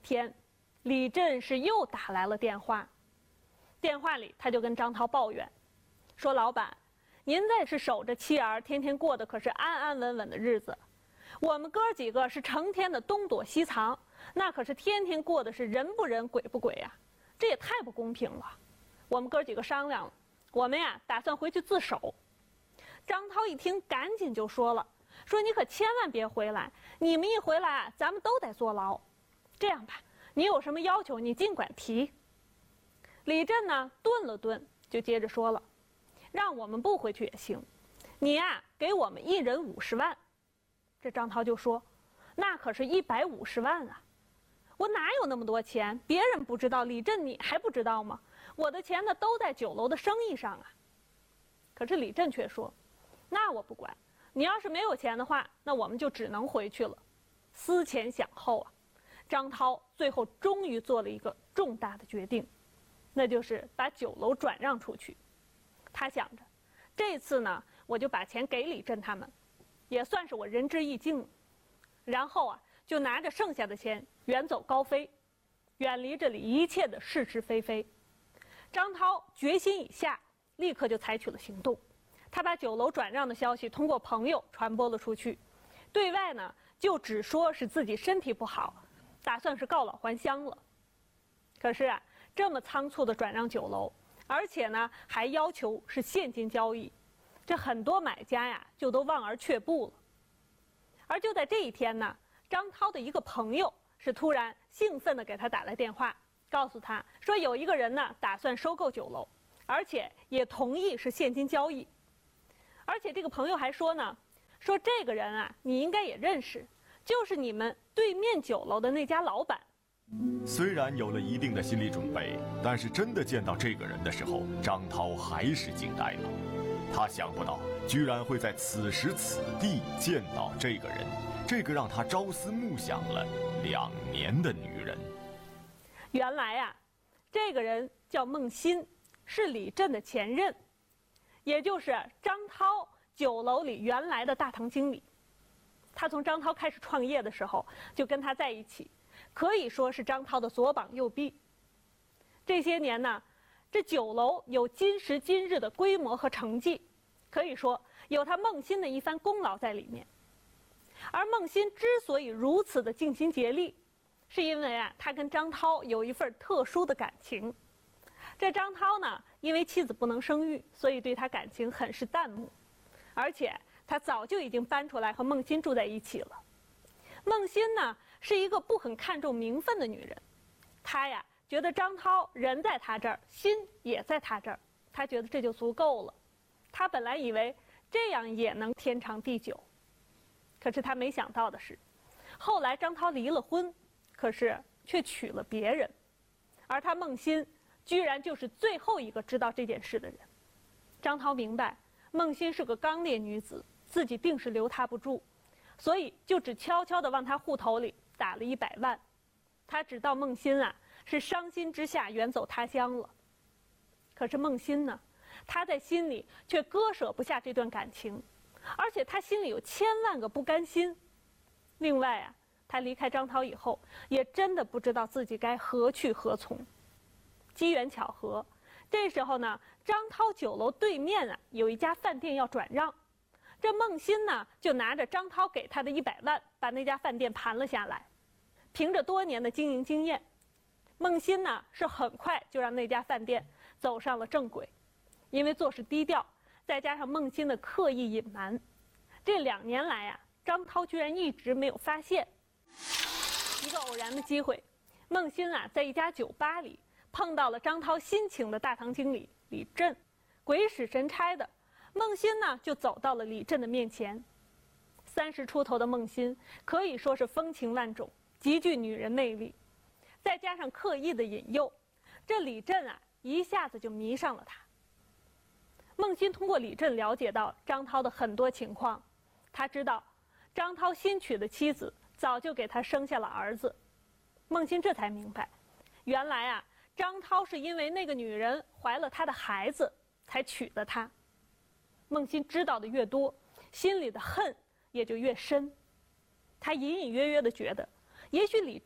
天，李振是又打来了电话。电话里他就跟张涛抱怨，说老板，您这是守着妻儿，天天过的可是安安稳稳的日子，我们哥几个是成天的东躲西藏，那可是天天过的是人不人鬼不鬼呀，这也太不公平了。我们哥几个商量了，我们呀打算回去自首。张涛一听赶紧就说了，说你可千万别回来，你们一回来啊，咱们都得坐牢。这样吧，你有什么要求你尽管提。李振呢顿了顿，就接着说了，让我们不回去也行，你呀给我们一人50万。这张涛就说，那可是150万啊，我哪有那么多钱，别人不知道，李振你还不知道吗？我的钱呢都在酒楼的生意上啊。可是李振却说，那我不管，你要是没有钱的话，那我们就只能回去了。思前想后啊，张涛最后终于做了一个重大的决定，那就是把酒楼转让出去。他想着，这次呢我就把钱给李振他们，也算是我仁至义尽了。然后啊就拿着剩下的钱远走高飞，远离这里一切的是是非非。张涛决心已下，立刻就采取了行动。他把酒楼转让的消息通过朋友传播了出去，对外呢就只说是自己身体不好，打算是告老还乡了。可是啊，这么仓促的转让酒楼，而且呢还要求是现金交易，这很多买家呀就都望而却步了。而就在这一天呢，张涛的一个朋友是突然兴奋地给他打来电话，告诉他说有一个人呢打算收购酒楼，而且也同意是现金交易。而且这个朋友还说呢，说这个人啊你应该也认识，就是你们对面酒楼的那家老板。 虽然有了一定的心理准备，但是真的见到这个人的时候，张涛还是惊呆了。他想不到居然会在此时此地见到这个人，这个让他朝思暮想了2年的女人。 原来啊，这个人叫孟欣，是李振的前任，也就是张涛酒楼里原来的大堂经理。他从张涛开始创业的时候就跟他在一起，可以说是张涛的左膀右臂。这些年呢，这酒楼有今时今日的规模和成绩，可以说有他孟欣的一番功劳在里面。而孟欣之所以如此的尽心竭力，是因为啊，他跟张涛有一份特殊的感情。这张涛呢，因为妻子不能生育，所以对他感情很是淡漠，而且他早就已经搬出来和孟欣住在一起了。孟欣呢，是一个不很看重名分的女人，她呀觉得张涛人在她这儿，心也在她这儿，她觉得这就足够了。她本来以为这样也能天长地久，可是她没想到的是，后来张涛离了婚，可是却娶了别人，而她孟欣居然就是最后一个知道这件事的人。张涛明白孟欣是个刚烈女子，自己定是留她不住，所以就只悄悄地往她户头里打了100万。他知道孟欣啊是伤心之下远走他乡了，可是孟欣呢，她在心里却割舍不下这段感情，而且她心里有千万个不甘心。另外啊，她离开张涛以后，也真的不知道自己该何去何从。机缘巧合，这时候呢，张涛酒楼对面啊有一家饭店要转让，这孟欣呢就拿着张涛给他的100万，把那家饭店盘了下来。凭着多年的经营经验，孟欣呢是很快就让那家饭店走上了正轨。因为做事低调，再加上孟欣的刻意隐瞒，这2年来啊，张涛居然一直没有发现。一个偶然的机会，孟欣啊在一家酒吧里碰到了张涛新请的大堂经理李振。鬼使神差的，孟欣呢就走到了李振的面前。30出头的孟欣可以说是风情万种，极具女人魅力，再加上刻意的引诱，这李振啊一下子就迷上了她。孟欣通过李振了解到张涛的很多情况，他知道张涛新娶的妻子早就给他生下了儿子。孟欣这才明白，原来啊张涛是因为那个女人怀了他的孩子才娶的她。孟欣知道的越多，心里的恨也就越深。他隐隐约约地觉得，也许李振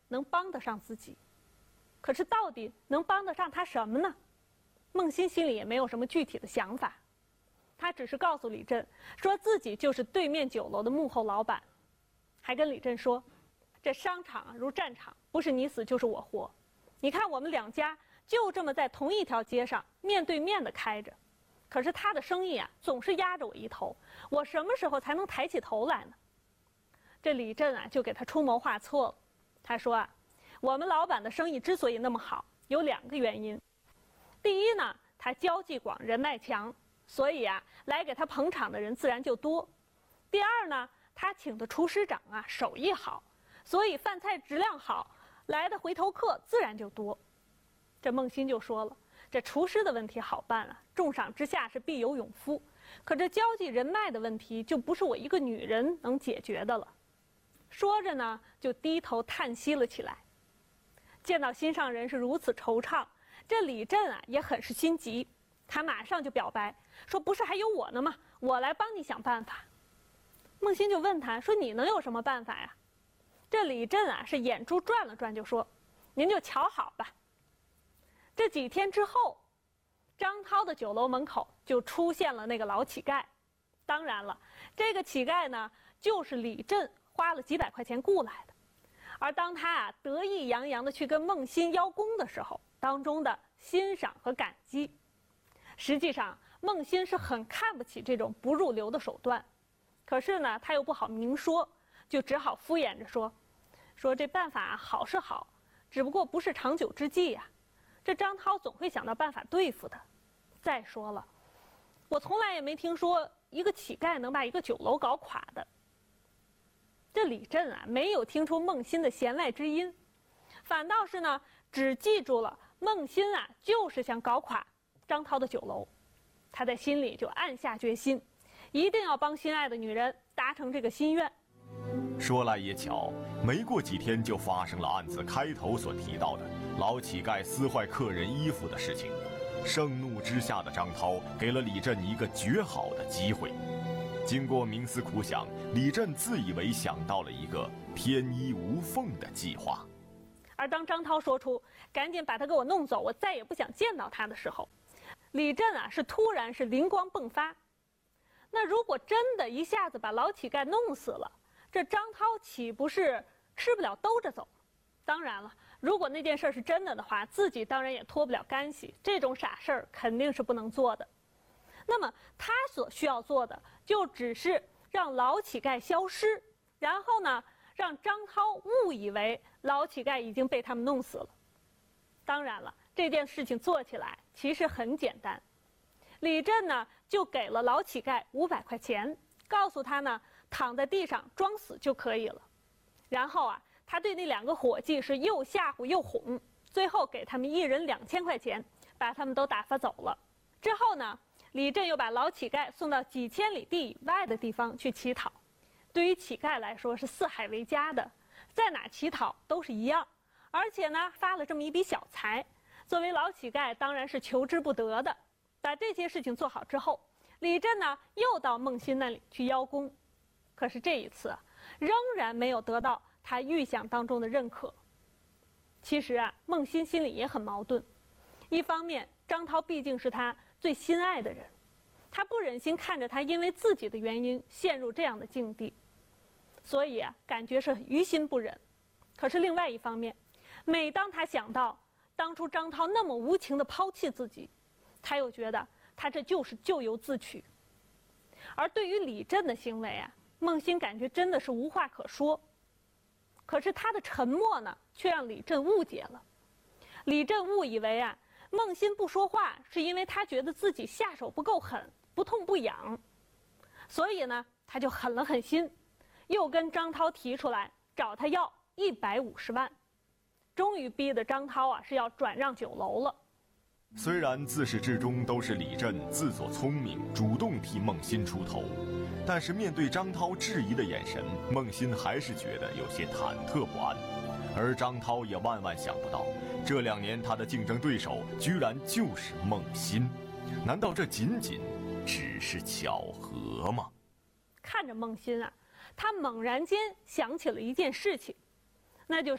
能帮得上自己。可是到底能帮得上他什么呢？孟欣心里也没有什么具体的想法，他只是告诉李振，说自己就是对面酒楼的幕后老板，还跟李振说，这商场如战场，不是你死就是我活。你看我们两家就这么在同一条街上面对面的开着，可是他的生意啊总是压着我一头，我什么时候才能抬起头来呢？这李振啊就给他出谋划策了。他说啊，我们老板的生意之所以那么好，有2个原因。第一呢，他交际广，人脉强，所以啊来给他捧场的人自然就多。第二呢，他请的厨师长啊手艺好，所以饭菜质量好，来的回头客自然就多。这孟欣就说了，这厨师的问题好办啊，重赏之下是必有勇夫，可这交际人脉的问题就不是我一个女人能解决的了。说着呢，就低头叹息了起来。见到心上人是如此惆怅，这李振啊也很是心急，他马上就表白说，不是还有我呢吗？我来帮你想办法。孟欣就问他说，你能有什么办法呀？这李振啊是眼珠转了转就说，您就瞧好吧。这几天之后，张涛的酒楼门口就出现了那个老乞丐。当然了，这个乞丐呢就是李振花了几百块钱雇来的。而当他啊得意洋洋地去跟孟欣邀功的时候，当中的欣赏和感激，实际上孟欣是很看不起这种不入流的手段，可是呢他又不好明说，就只好敷衍着说这办法好是好，只不过不是长久之计呀。这张涛总会想到办法对付的。再说了，我从来也没听说一个乞丐能把一个酒楼搞垮的。这李振啊没有听出孟欣的弦外之音，反倒是呢只记住了孟欣啊就是想搞垮张涛的酒楼。他在心里就暗下决心，一定要帮心爱的女人达成这个心愿。 说来也巧，没过几天就发生了案子开头所提到的老乞丐撕坏客人衣服的事情。盛怒之下的张涛给了李振一个绝好的机会。经过冥思苦想，李振自以为想到了一个天衣无缝的计划。 而当张涛说出赶紧把他给我弄走，我再也不想见到他的时候，李振啊是突然是灵光迸发。那如果真的一下子把老乞丐弄死了，这张涛岂不是吃不了兜着走？当然了，如果那件事是真的的话，自己当然也脱不了干系，这种傻事儿肯定是不能做的。那么他所需要做的就只是让老乞丐消失，然后呢让张涛误以为老乞丐已经被他们弄死了。当然了，这件事情做起来其实很简单。李振呢就给了老乞丐500块钱，告诉他呢躺在地上装死就可以了。然后啊他对那2个伙计是又吓唬又哄，最后给他们1人2000块钱，把他们都打发走了。之后呢李振又把老乞丐送到几千里地以外的地方去乞讨。对于乞丐来说是四海为家的，在哪乞讨都是一样，而且呢发了这么一笔小财，作为老乞丐当然是求之不得的。把这些事情做好之后，李振呢又到孟欣那里去邀功，可是这一次仍然没有得到他预想当中的认可。其实啊孟欣心里也很矛盾，一方面张涛毕竟是他最心爱的人，他不忍心看着他因为自己的原因陷入这样的境地，所以啊感觉是于心不忍。可是另外一方面，每当他想到当初张涛那么无情地抛弃自己，他又觉得他这就是咎由自取。而对于李振的行为啊，孟欣感觉真的是无话可说。可是他的沉默呢，却让李振误解了。李振误以为啊孟欣不说话是因为他觉得自己下手不够狠，不痛不痒，所以呢他就狠了狠心，又跟张涛提出来找他要150万，终于逼得张涛啊是要转让酒楼了。 虽然自始至终都是李振自作聪明，主动替孟欣出头，但是面对张涛质疑的眼神，孟欣还是觉得有些忐忑不安。而张涛也万万想不到，这2年他的竞争对手居然就是孟欣。难道这仅仅只是巧合吗？ 看着孟欣啊，他猛然间想起了一件事情，那就是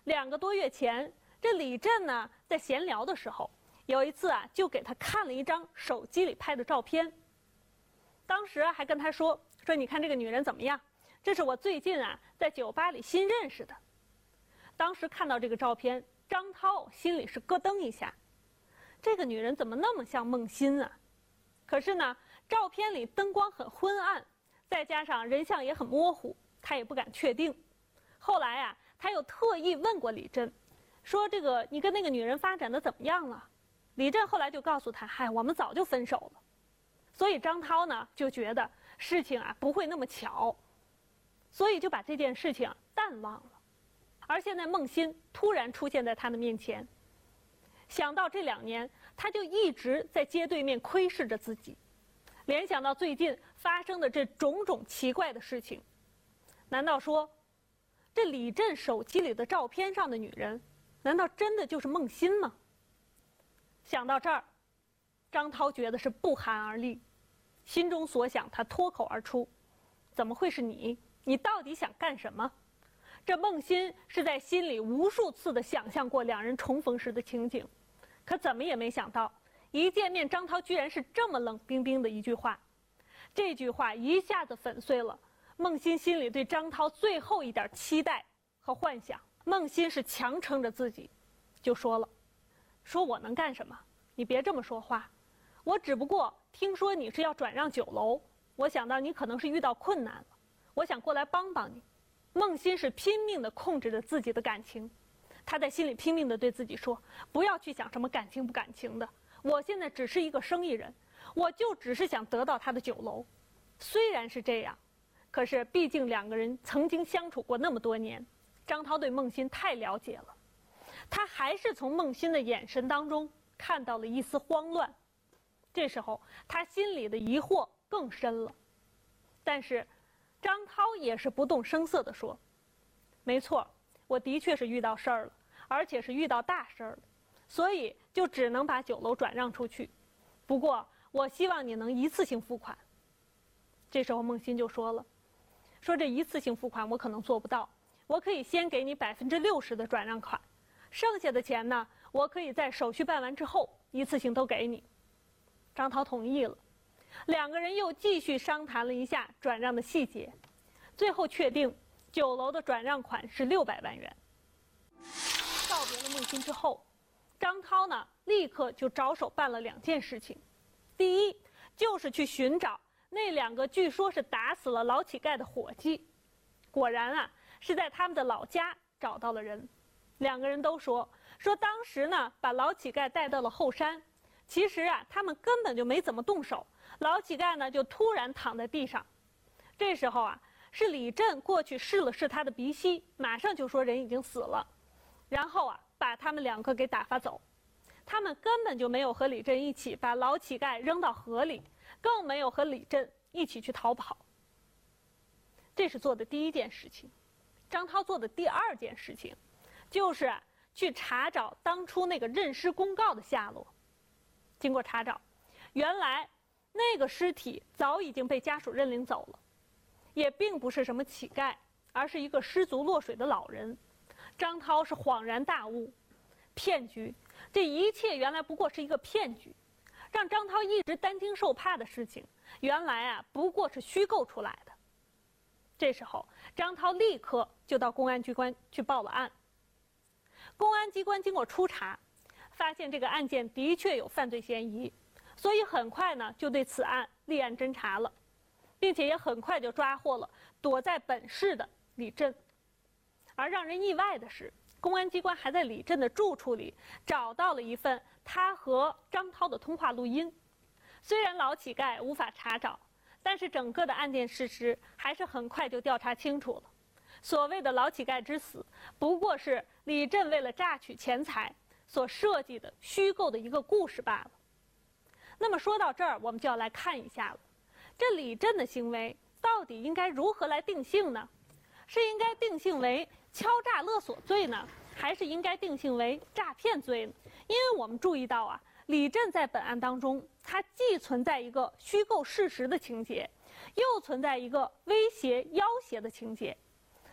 2个多月前，这李振呢在闲聊的时候，有一次啊就给他看了一张手机里拍的照片。当时还跟他说你看这个女人怎么样？这是我最近啊在酒吧里新认识的。当时看到这个照片，张涛心里是咯噔一下，这个女人怎么那么像孟欣啊？可是呢，照片里灯光很昏暗，再加上人像也很模糊，他也不敢确定。后来啊，他又特意问过李振，说这个你跟那个女人发展的怎么样了？李振后来就告诉他，嗨，我们早就分手了。所以张涛呢就觉得事情啊不会那么巧，所以就把这件事情淡忘了。而现在孟欣突然出现在他的面前，想到这2年，他就一直在街对面窥视着自己，联想到最近发生的这种种奇怪的事情，难道说，这李振手机里的照片上的女人，难道真的就是孟欣吗？想到这儿，张涛觉得是不寒而栗，心中所想他脱口而出：怎么会是你？你到底想干什么？这孟欣是在心里无数次的想象过2人重逢时的情景，可怎么也没想到，一见面张涛居然是这么冷冰冰的一句话。这句话一下子粉碎了孟欣心里对张涛最后一点期待和幻想。孟欣是强撑着自己，就说了：说我能干什么？你别这么说话，我只不过听说你是要转让酒楼，我想到你可能是遇到困难了，我想过来帮帮你。孟欣是拼命地控制着自己的感情，她在心里拼命地对自己说：不要去想什么感情不感情的，我现在只是一个生意人，我就只是想得到他的酒楼。虽然是这样，可是毕竟2个人曾经相处过那么多年，张涛对孟欣太了解了，他还是从孟欣的眼神当中看到了一丝慌乱。这时候他心里的疑惑更深了，但是张涛也是不动声色地说：没错，我的确是遇到事儿了，而且是遇到大事儿了，所以就只能把酒楼转让出去。不过我希望你能一次性付款。这时候孟欣就说了，说这一次性付款我可能做不到，我可以先给你60%的转让款，剩下的钱呢，我可以在手续办完之后一次性都给你。张涛同意了，2个人又继续商谈了一下转让的细节，最后确定酒楼的转让款是600万元。告别了孟欣之后，张涛呢立刻就着手办了2件事情。第一，就是去寻找那2个据说是打死了老乞丐的伙计。果然啊，是在他们的老家找到了人。2个人都说当时呢把老乞丐带到了后山，其实啊他们根本就没怎么动手，老乞丐呢就突然躺在地上。这时候啊，是李振过去试了试他的鼻息，马上就说人已经死了，然后啊把他们2个给打发走。他们根本就没有和李振一起把老乞丐扔到河里，更没有和李振一起去逃跑。这是做的第一件事情。张涛做的第2件事情，就是去查找当初那个认尸公告的下落。经过查找，原来那个尸体早已经被家属认领走了，也并不是什么乞丐，而是一个失足落水的老人。张涛是恍然大悟，骗局，这一切原来不过是一个骗局，让张涛一直担惊受怕的事情，原来啊不过是虚构出来的。这时候张涛立刻就到公安机关去报了案。公安机关经过初查，发现这个案件的确有犯罪嫌疑，所以很快呢就对此案立案侦查了，并且也很快就抓获了躲在本市的李振。而让人意外的是，公安机关还在李振的住处里找到了一份他和张涛的通话录音。虽然老乞丐无法查找，但是整个的案件事实还是很快就调查清楚了。所谓的老乞丐之死，不过是李振为了榨取钱财所设计的虚构的一个故事罢了。那么说到这儿，我们就要来看一下了，这李振的行为到底应该如何来定性呢？是应该定性为敲诈勒索罪呢，还是应该定性为诈骗罪呢？因为我们注意到啊，李振在本案当中，他既存在一个虚构事实的情节，又存在一个威胁要挟的情节。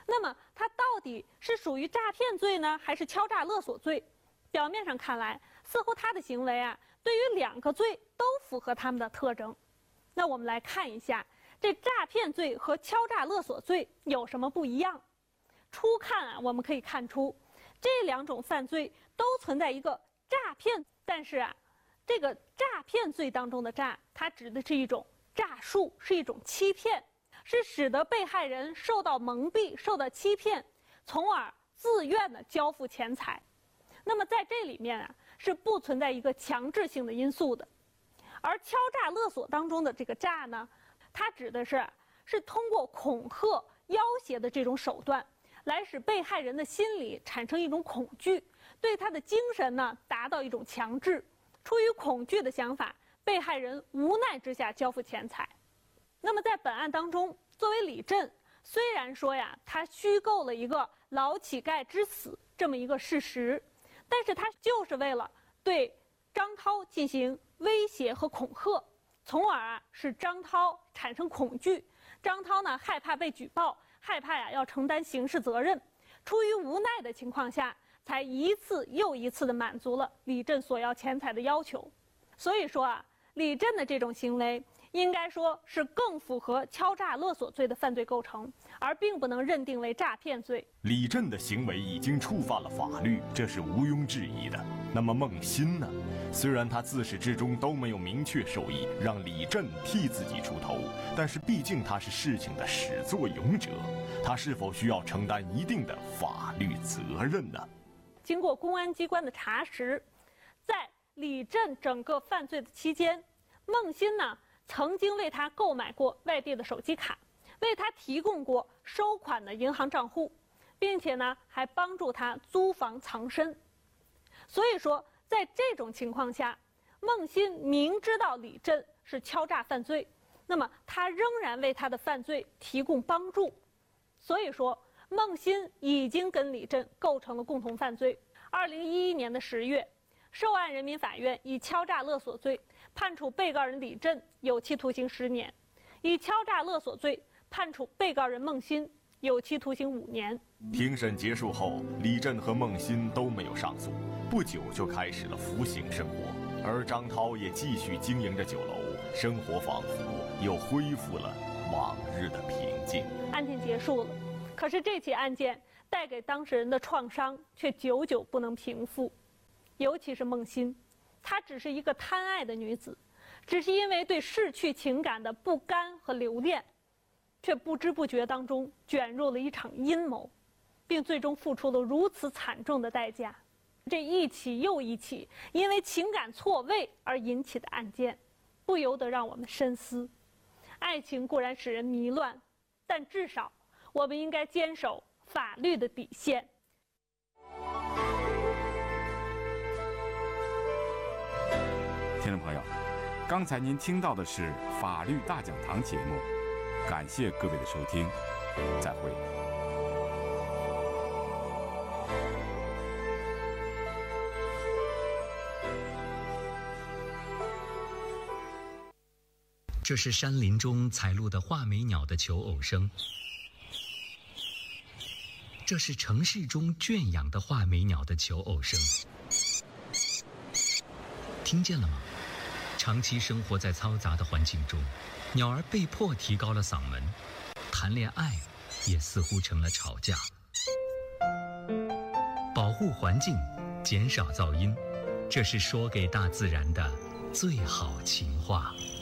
那么它到底是属于诈骗罪呢，还是敲诈勒索罪？表面上看来，似乎他的行为啊，对于两个罪都符合他们的特征。那我们来看一下，这诈骗罪和敲诈勒索罪有什么不一样？初看啊，我们可以看出，这两种犯罪都存在一个诈骗，但是啊，这个诈骗罪当中的诈，它指的是一种诈术，是一种欺骗，是使得被害人受到蒙蔽、受到欺骗，从而自愿的交付钱财。那么在这里面啊，是不存在一个强制性的因素的。而敲诈勒索当中的这个诈呢，它指的是通过恐吓、要挟的这种手段，来使被害人的心理产生一种恐惧，对他的精神呢达到一种强制。出于恐惧的想法，被害人无奈之下交付钱财。那么在本案当中，作为李振，虽然说呀，他虚构了一个老乞丐之死这么一个事实，但是他就是为了对张涛进行威胁和恐吓，从而啊使张涛产生恐惧。张涛呢害怕被举报，害怕呀要承担刑事责任，出于无奈的情况下，才一次又一次地满足了李振索要钱财的要求。所以说啊，李振的这种行为应该说是更符合敲诈勒索罪的犯罪构成，而并不能认定为诈骗罪。 李振的行为已经触犯了法律，这是毋庸置疑的。那么孟鑫呢？虽然他自始至终都没有明确授意让李振替自己出头，但是毕竟他是事情的始作俑者，他是否需要承担一定的法律责任呢？ 经过公安机关的查实，在李振整个犯罪的期间，孟鑫呢曾经为他购买过外地的手机卡，为他提供过收款的银行账户，并且呢还帮助他租房藏身。所以说，在这种情况下，孟鑫明知道李振是敲诈犯罪，那么他仍然为他的犯罪提供帮助。所以说，孟鑫已经跟李振构成了共同犯罪。2011年的10月，受案人民法院以敲诈勒索罪判处被告人李振有期徒刑10年，以敲诈勒索罪判处被告人孟鑫有期徒刑5年。 庭审结束后，李振和孟鑫都没有上诉，不久就开始了服刑生活，而张涛也继续经营着酒楼，生活仿佛又恢复了往日的平静。 案件结束了，可是这起案件带给当事人的创伤却久久不能平复。尤其是孟鑫，她只是一个贪爱的女子，只是因为对逝去情感的不甘和留恋，却不知不觉当中卷入了一场阴谋，并最终付出了如此惨重的代价。这一起又一起因为情感错位而引起的案件，不由得让我们深思：爱情固然使人迷乱，但至少我们应该坚守法律的底线。 听众朋友，刚才您听到的是法律大讲堂节目，感谢各位的收听，再会。 这是山林中采录的画眉鸟的求偶声，这是城市中圈养的画眉鸟的求偶声。听见了吗？长期生活在嘈杂的环境中，鸟儿被迫提高了嗓门，谈恋爱也似乎成了吵架。保护环境，减少噪音，这是说给大自然的最好情话。